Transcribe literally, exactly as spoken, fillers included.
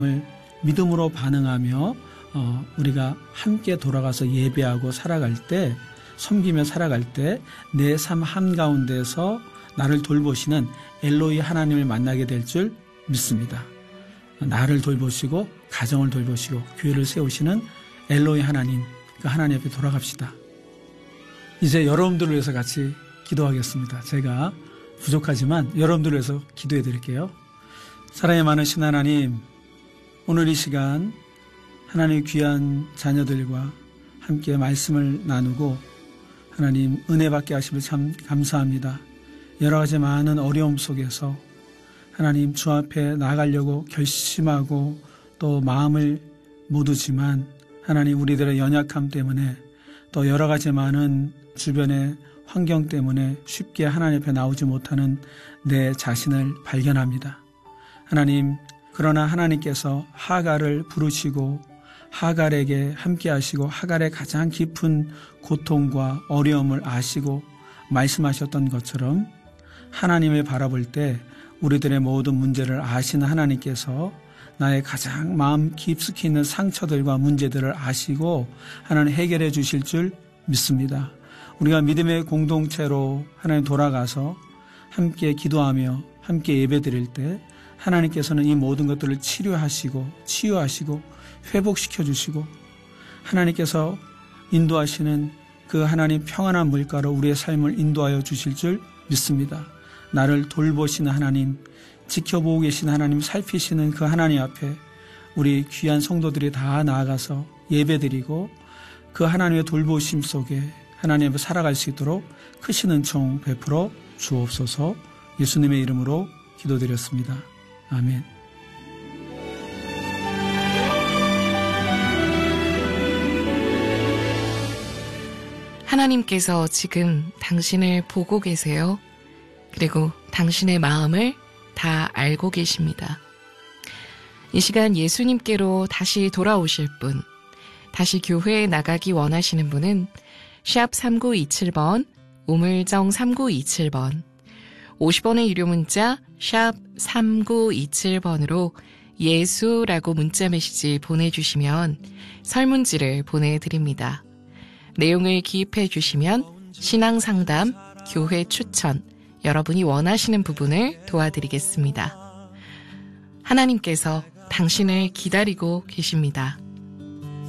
믿음으로 반응하며 어, 우리가 함께 돌아가서 예배하고 살아갈 때, 섬기며 살아갈 때 내 삶 한가운데서 나를 돌보시는 엘로이 하나님을 만나게 될 줄 믿습니다. 나를 돌보시고 가정을 돌보시고 교회를 세우시는 엘로이 하나님, 그 하나님 앞에 돌아갑시다. 이제 여러분들을 위해서 같이 기도하겠습니다. 제가 부족하지만 여러분들을 위해서 기도해 드릴게요. 사랑이 많으신 하나님, 오늘 이 시간 하나님의 귀한 자녀들과 함께 말씀을 나누고 하나님 은혜 받게 하심을 참 감사합니다. 여러 가지 많은 어려움 속에서 하나님 주 앞에 나가려고 결심하고 또 마음을 모두지만 하나님 우리들의 연약함 때문에 또 여러 가지 많은 주변의 환경 때문에 쉽게 하나님 앞에 나오지 못하는 내 자신을 발견합니다. 하나님, 그러나 하나님께서 하갈을 부르시고 하갈에게 함께 하시고 하갈의 가장 깊은 고통과 어려움을 아시고 말씀하셨던 것처럼 하나님을 바라볼 때 우리들의 모든 문제를 아시는 하나님께서 나의 가장 마음 깊숙이 있는 상처들과 문제들을 아시고 하나님 해결해 주실 줄 믿습니다. 우리가 믿음의 공동체로 하나님 돌아가서 함께 기도하며 함께 예배드릴 때 하나님께서는 이 모든 것들을 치료하시고 치유하시고 회복시켜 주시고 하나님께서 인도하시는 그 하나님 평안한 물가로 우리의 삶을 인도하여 주실 줄 믿습니다. 나를 돌보시는 하나님, 지켜보고 계시는 하나님, 살피시는 그 하나님 앞에 우리 귀한 성도들이 다 나아가서 예배드리고 그 하나님의 돌보심 속에 하나님 앞에 살아갈 수 있도록 크신 은총 베풀어 주옵소서. 예수님의 이름으로 기도드렸습니다. 아멘. 하나님께서 지금 당신을 보고 계세요. 그리고 당신의 마음을 다 알고 계십니다. 이 시간 예수님께로 다시 돌아오실 분, 다시 교회에 나가기 원하시는 분은 샵 삼구이칠 번, 우물정 삼구이칠 번, 오십 원의 유료 문자 샵 삼구이칠 번으로 예수라고 문자 메시지 보내주시면 설문지를 보내드립니다. 내용을 기입해 주시면 신앙상담, 교회 추천, 여러분이 원하시는 부분을 도와드리겠습니다. 하나님께서 당신을 기다리고 계십니다.